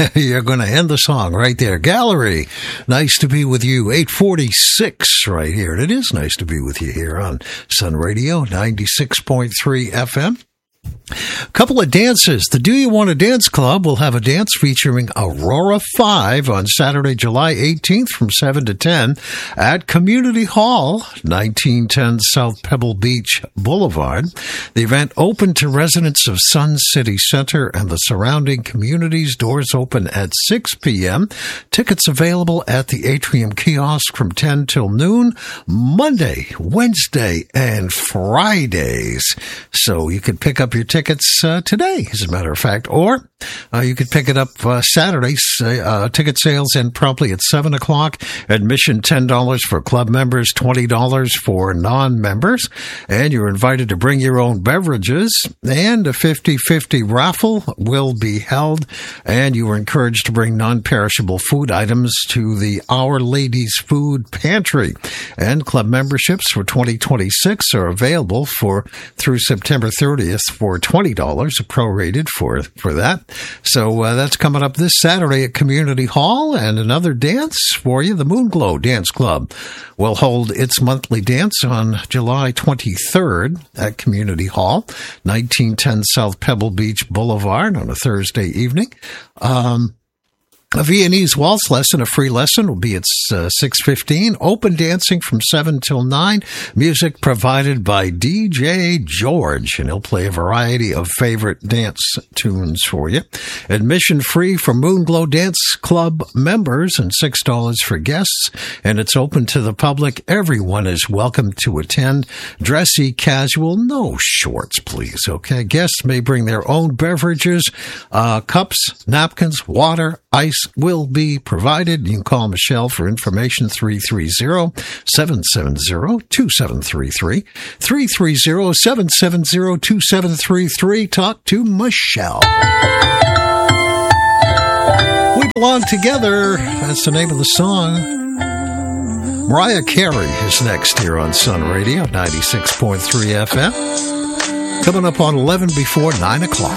You're going to end the song right there. Gallery, nice to be with you. 846 right here. And it is nice to be with you here on Sun Radio, 96.3 FM. A couple of dances. The Do You Want to Dance Club will have a dance featuring Aurora 5 on Saturday, July 18th from 7 to 10 at Community Hall, 1910 South Pebble Beach Boulevard. The event open to residents of Sun City Center and the surrounding communities. Doors open at 6 p.m. Tickets available at the Atrium Kiosk from 10 till noon, Monday, Wednesday, and Fridays. So you can pick up your tickets today, as a matter of fact, or you could pick it up Saturday. Ticket sales end promptly at 7 o'clock. Admission $10 for club members, $20 for non-members. And you're invited to bring your own beverages. And a 50-50 raffle will be held. And you are encouraged to bring non-perishable food items to the Our Ladies Food Pantry. And club memberships for 2026 are available through September 30th for $20, prorated for that. So that's coming up this Saturday at Community Hall. And another dance for you, the Moonglow Dance Club will hold its monthly dance on July 23rd at Community Hall, 1910 South Pebble Beach Boulevard on a Thursday evening. A Viennese waltz lesson, a free lesson, will be at 6:15. Open dancing from 7 till 9. Music provided by DJ George, and he'll play a variety of favorite dance tunes for you. Admission free for Moonglow Dance Club members and $6 for guests, and it's open to the public. Everyone is welcome to attend. Dressy casual, no shorts, please, okay? Guests may bring their own beverages, cups, napkins, water, ice will be provided. You can call Michelle for information, 330-770-2733. 330-770-2733. Talk to Michelle. We belong together. That's the name of the song. Mariah Carey is next here on Sun Radio, 96.3 FM. Coming up on 11 before 9 o'clock.